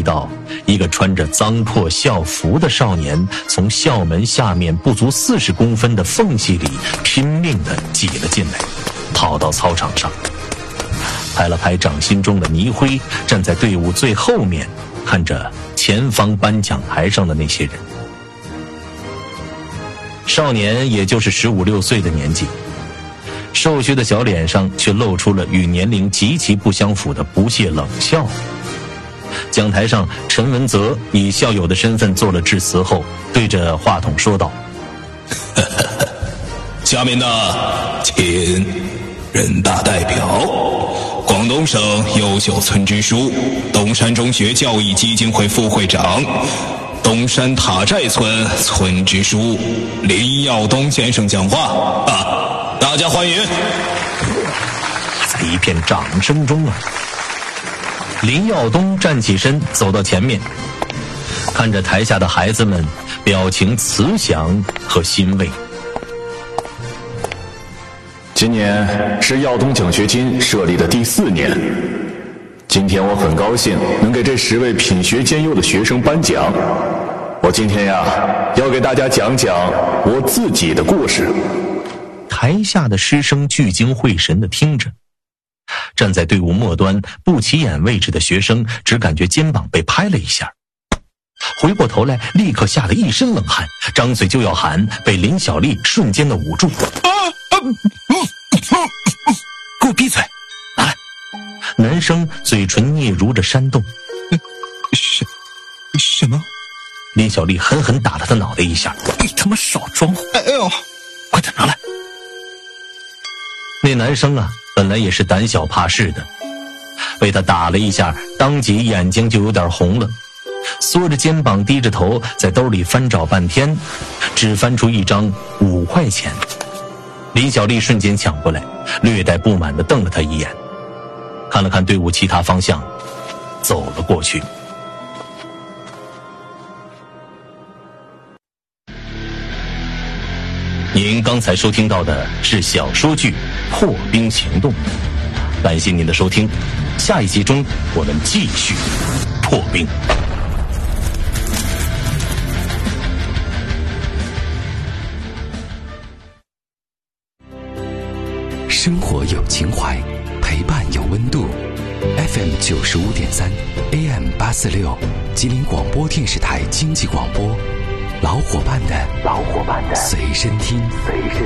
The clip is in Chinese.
到一个穿着脏破校服的少年从校门下面不足40公分的缝隙里拼命地挤了进来，跑到操场上，拍了拍掌心中的泥灰，站在队伍最后面，看着前方颁奖台上的那些人。少年也就是15、16岁的年纪，瘦削的小脸上却露出了与年龄极其不相符的不屑冷笑。讲台上，陈文泽以校友的身份做了致辞后，对着话筒说道： 下面呢，请人大代表、广东省优秀村支书、东山中学教育基金会副会长、东山塔寨村村支书林耀东先生讲话大家欢迎。 在一片掌声中林耀东站起身，走到前面，看着台下的孩子们，表情慈祥和欣慰。 今年是耀东奖学金设立的第4年，今天我很高兴能给这10位品学兼优的学生颁奖。我今天要给大家讲讲我自己的故事。 台下的师生聚精会神地听着，站在队伍末端不起眼位置的学生只感觉肩膀被拍了一下，回过头来立刻吓得一身冷汗，张嘴就要喊，被林小丽瞬间的捂住。 给我闭嘴，拿来。 男生嘴唇嗫嚅着煽动。 什么？ 林小丽狠狠打了他脑袋一下。 你他妈少装！哎呦，快点拿来。 那男生本来也是胆小怕事的，被他打了一下，当即眼睛就有点红了，缩着肩膀低着头，在兜里翻找半天，只翻出一张5块钱。林小丽瞬间抢过来，略带不满地瞪了他一眼，看了看队伍其他方向，走了过去。您刚才收听到的是小说剧《破冰行动》，感谢您的收听，下一集中我们继续破冰。 生活有情怀，陪伴有温度。FM 95.3 AM 846，吉林广播电视台经济广播，老伙伴的随身听。